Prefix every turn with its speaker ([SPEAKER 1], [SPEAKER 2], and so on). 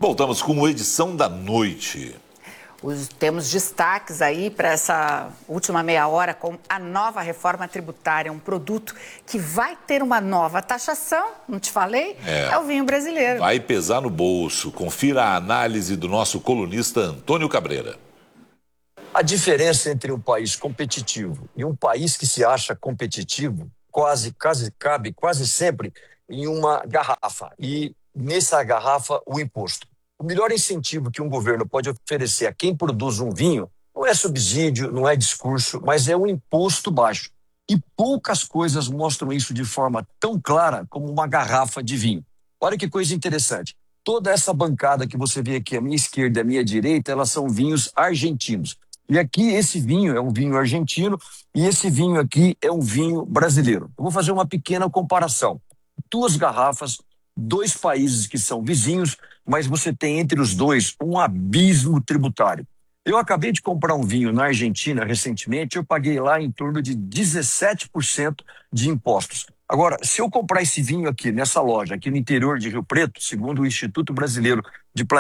[SPEAKER 1] Voltamos com a edição da noite.
[SPEAKER 2] Temos destaques aí para essa última meia hora com a nova reforma tributária, um produto que vai ter uma nova taxação, não te falei? É o vinho brasileiro.
[SPEAKER 1] Vai pesar no bolso. Confira a análise do nosso colunista Antônio Cabreira.
[SPEAKER 3] A diferença entre um país competitivo e um país que se acha competitivo cabe quase sempre em uma garrafa. E nessa garrafa, o imposto. O melhor incentivo que um governo pode oferecer a quem produz um vinho não é subsídio, não é discurso, mas é um imposto baixo. E poucas coisas mostram isso de forma tão clara como uma garrafa de vinho. Olha que coisa interessante. Toda essa bancada que você vê aqui à minha esquerda e à minha direita, elas são vinhos argentinos. E aqui esse vinho é um vinho argentino e esse vinho aqui é um vinho brasileiro. Eu vou fazer uma pequena comparação. 2 garrafas, 2 países que são vizinhos, mas você tem entre os dois um abismo tributário. Eu acabei de comprar um vinho na Argentina recentemente, eu paguei lá em torno de 17% de impostos. Agora, se eu comprar esse vinho aqui nessa loja, aqui no interior de Rio Preto, segundo o Instituto Brasileiro de